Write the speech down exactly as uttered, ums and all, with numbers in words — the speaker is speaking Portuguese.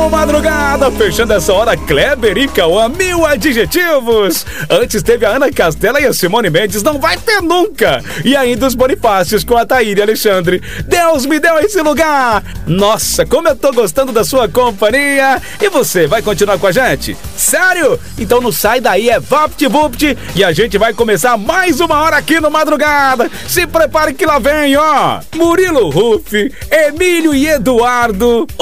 No Madrugada, fechando essa hora, Kleber e Cauã, mil adjetivos. Antes teve a Ana Castela e a Simone Mendes, não vai ter nunca. E ainda os Bonifácios com a Thaíra e Alexandre. Deus me deu esse lugar. Nossa, como eu tô gostando da sua companhia. E você, vai continuar com a gente? Sério? Então não sai daí, é VaptVupt. E a gente vai começar mais uma hora aqui no Madrugada. Se prepare que lá vem, ó. Murilo Ruff, Emílio e Eduardo,